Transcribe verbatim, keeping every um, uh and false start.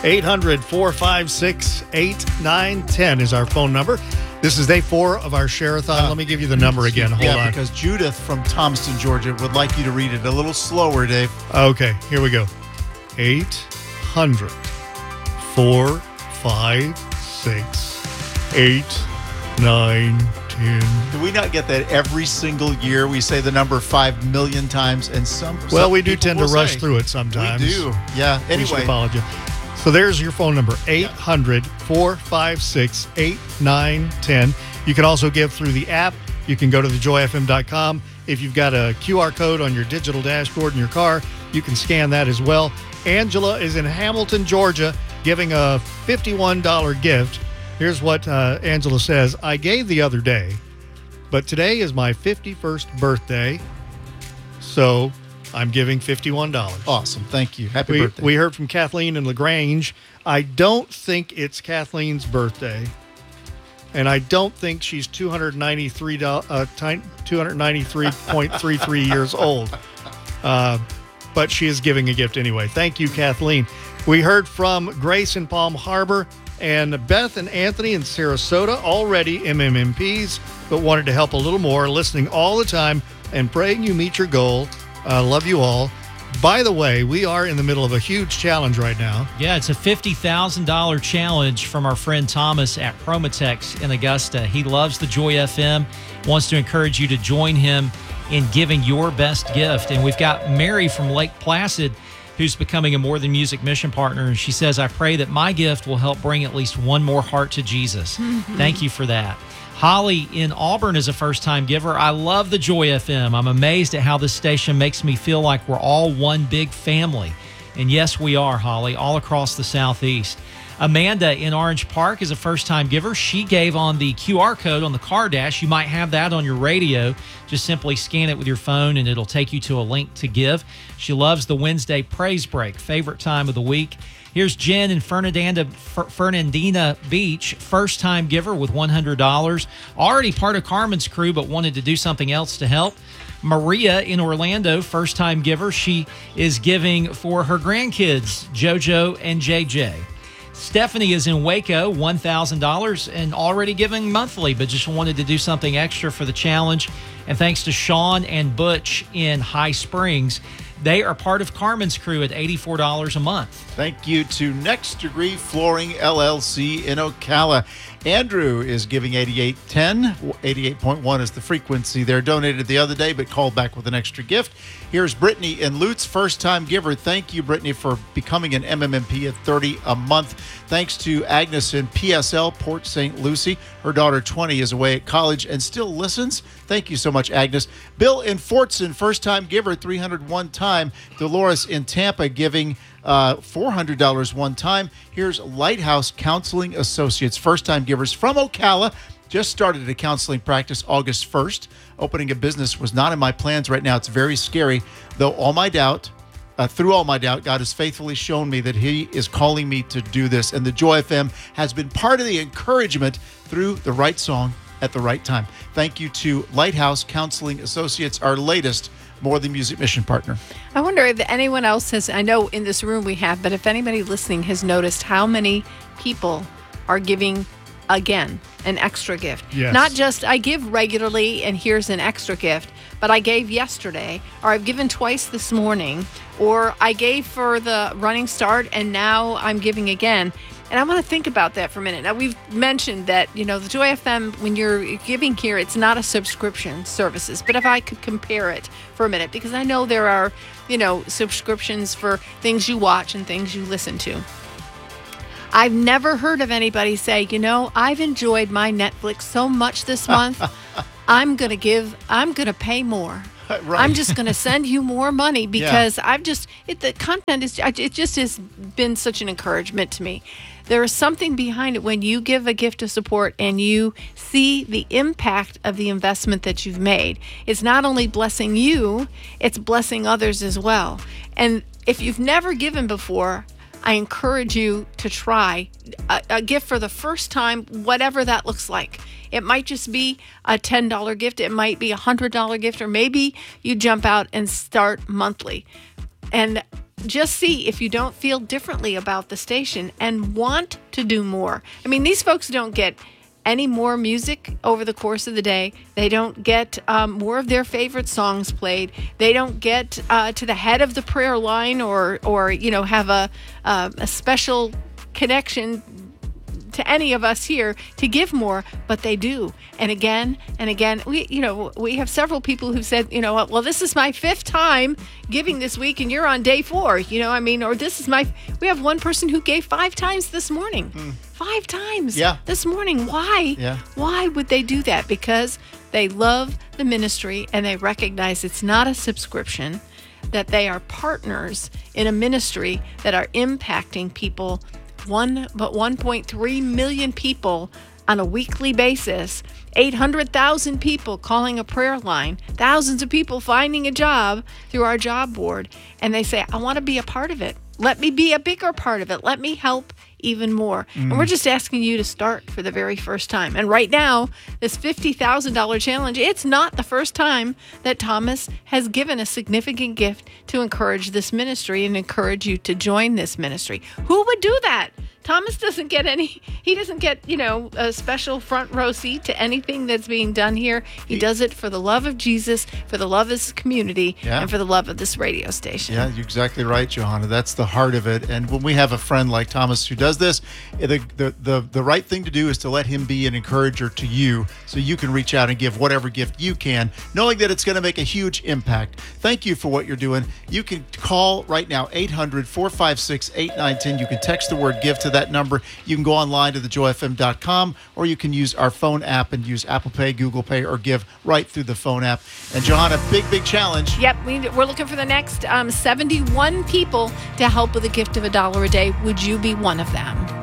eight hundred, four five six, eight nine one zero is our phone number. This is day four of our Share-a-thon. Uh, Let me give you the number again. Hold yeah, on. because Judith from Thomaston, Georgia, would like you to read it a little slower, Dave. Okay, here we go. eight hundred, four five six, eight nine one zero. Do we not get that every single year? We say the number five million times, and some. Well, some we do tend to rush say, through it sometimes. We do, yeah. We should Anyway, apologize. So there's your phone number, eight hundred, four five six, eight nine one zero. You can also give through the app. You can go to the joy f m dot com. If you've got a Q R code on your digital dashboard in your car, you can scan that as well. Angela is in Hamilton, Georgia, giving a fifty-one dollars gift. Here's what uh, Angela says. I gave the other day, but today is my fifty-first birthday, so I'm giving fifty-one dollars. Awesome. Thank you. Happy we, birthday. We heard from Kathleen in LaGrange. I don't think it's Kathleen's birthday, and I don't think she's two hundred ninety-three, uh, two hundred ninety-three point three three years old. Uh, but she is giving a gift anyway. Thank you, Kathleen. We heard from Grace in Palm Harbor and Beth and Anthony in Sarasota, already M M M Ps, but wanted to help a little more, listening all the time and praying you meet your goal. Uh, love you all. By the way, we are in the middle of a huge challenge right now. Yeah, it's a fifty thousand dollars challenge from our friend Thomas at Promotex in Augusta. He loves the Joy F M, wants to encourage you to join him in giving your best gift. And we've got Mary from Lake Placid who's becoming a More Than Music mission partner. And she says, I pray that my gift will help bring at least one more heart to Jesus. Mm-hmm. Thank you for that. Holly in Auburn is a first-time giver. I love the Joy F M. I'm amazed at how this station makes me feel like we're all one big family. And yes, we are, Holly, all across the Southeast. Amanda in Orange Park is a first-time giver. She gave on the Q R code on the car dash. You might have that on your radio. Just simply scan it with your phone, and it'll take you to a link to give. She loves the Wednesday praise break, favorite time of the week. Here's Jen in Fernandina, Fernandina Beach, first-time giver with one hundred dollars. Already part of Carmen's crew, but wanted to do something else to help. Maria in Orlando, first-time giver. She is giving for her grandkids, JoJo and J J. Stephanie is in Waco, one thousand dollars, and already giving monthly, but just wanted to do something extra for the challenge. And thanks to Sean and Butch in High Springs, they are part of Carmen's crew at eighty-four dollars a month. Thank you to Next Degree Flooring, L L C in Ocala. Andrew is giving eighty-eight ten. eighty-eight point one is the frequency there. Donated the other day, but called back with an extra gift. Here's Brittany in Lutz, first-time giver. Thank you, Brittany, for becoming an M M M P at thirty dollars a month. Thanks to Agnes in P S L, Port Saint Lucie. Her daughter, twenty, is away at college and still listens. Thank you so much, Agnes. Bill in Fortson, first-time giver, three hundred one time. Dolores in Tampa giving uh, four hundred dollars one time. Here's Lighthouse Counseling Associates, first-time givers from Ocala. Just started a counseling practice August first. Opening a business was not in my plans right now. It's very scary, though all my doubt, uh, through all my doubt, God has faithfully shown me that he is calling me to do this. And the Joy F M has been part of the encouragement through the right song at the right time. Thank you to Lighthouse Counseling Associates, our latest More Than Music mission partner. I wonder if anyone else has, I know in this room we have, but if anybody listening has noticed how many people are giving again an extra gift. Yes. Not just I give regularly and here's an extra gift, but I gave yesterday, or I've given twice this morning, or I gave for the running start and now I'm giving again. And I want to think about that for a minute. Now, we've mentioned that, you know, the Joy F M, when you're giving here, it's not a subscription services. But if I could compare it for a minute, because I know there are, you know, subscriptions for things you watch and things you listen to. I've never heard of anybody say, you know, I've enjoyed my Netflix so much this month, I'm going to give, I'm going to pay more. Right. I'm just going to send you more money because yeah. I've just, it, the content is, it just has been such an encouragement to me. There is something behind it when you give a gift of support and you see the impact of the investment that you've made. It's not only blessing you, it's blessing others as well. And if you've never given before, I encourage you to try a, a gift for the first time, whatever that looks like. It might just be a ten dollars gift. It might be a one hundred dollars gift, or maybe you jump out and start monthly. And just see if you don't feel differently about the station and want to do more. I mean, these folks don't get any more music over the course of the day. They don't get um, more of their favorite songs played. They don't get uh, to the head of the prayer line or, or you know, have a, uh, a special connection to any of us here to give more, but they do. And again and again, we, you know, we have several people who said, you know, well, this is my fifth time giving this week and you're on day four, you know, I mean, or this is my, we have one person who gave five times this morning, mm. five times yeah. this morning. Why? Yeah. Why would they do that? Because they love the ministry and they recognize it's not a subscription, that they are partners in a ministry that are impacting people. One, but one point three million people on a weekly basis, eight hundred thousand people calling a prayer line, thousands of people finding a job through our job board. And they say, I want to be a part of it. Let me be a bigger part of it. Let me help even more. Mm. And we're just asking you to start for the very first time. And right now, this fifty thousand dollars challenge, it's not the first time that Thomas has given a significant gift to encourage this ministry and encourage you to join this ministry. Who would do that? Thomas doesn't get any, he doesn't get, you know, a special front row seat to anything that's being done here. He, he does it for the love of Jesus, for the love of his community, yeah. and for the love of this radio station. Yeah, you're exactly right, Johanna. That's the heart of it. And when we have a friend like Thomas who does this, the, the, the, the right thing to do is to let him be an encourager to you so you can reach out and give whatever gift you can, knowing that it's going to make a huge impact. Thank you for what you're doing. You can call right now, eight hundred, four five six, eight nine one zero. You can text the word give to that number. You can go online to the joy f m dot com, or you can use our phone app and use Apple Pay, Google Pay, or give right through the phone app. And Johanna, big, big challenge. Yep, we, we're looking for the next um, seventy-one people to help with a gift of a dollar a day. Would you be one of them?